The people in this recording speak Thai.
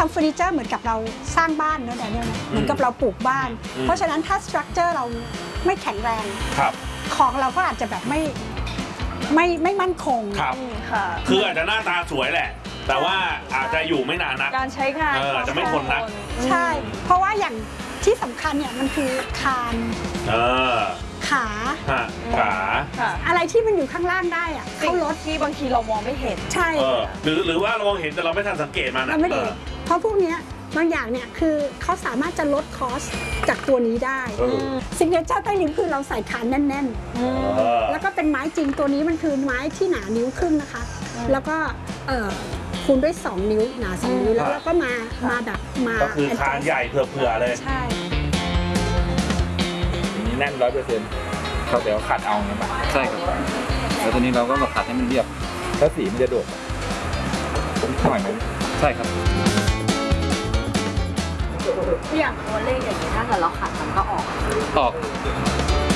ำเฟอร์นิเจอร์เหมือนกับเราสร้างบ้านเนอะแดเนียลเหมือนกับเราปลูกบ้านเพราะฉะนั้นถ้าสตรัคเจอร์เราไม่แข็งแรงของเราก็อาจจะแบบไม่มั่นคงค่ะคืออาจจะหน้าตาสวยแหละแต่ว่าอาจจะอยู่ไม่นานนักการใช้งานอาจจะไม่ทนนักใช่เพราะว่าอย่างที่สำคัญเนี่ยมันคือคานขาอะไรที่มันอยู่ข้างล่างได้อะเข้ารถที่บางทีเรามองไม่เห็นใช่หรือว่าเรามองเห็นแต่เราไม่ทันสังเกตมันเราไม่ได้เพราะพวกนี้บางอย่างเนี่ยคือเขาสามารถจะลดคอสจากตัวนี้ได้ซิกเนเจอร์ใต้นิ้วคือเราใส่คานแน่นๆแล้วก็เป็นไม้จริงตัวนี้มันคือไม้ที่หนานิ้วครึ่งนะคะแล้วก็คูณด้วย2นิ้วหนา2นิ้วแล้วก็มาแบบมาก็คือคานใหญ่เผื่อเลยใช่อย่างนี้แน่น100%เขาเดี๋ยวขัดเอาเนี่ยใช่ครับแล้วตอนนี้เราก็มาขัดให้มันเรียบแล้วสีมันจะโดดหน่อยไหมใช่ครับอย่างตัวเลขอย่างนี้ถ้าเกิดเราขัดมันก็ออก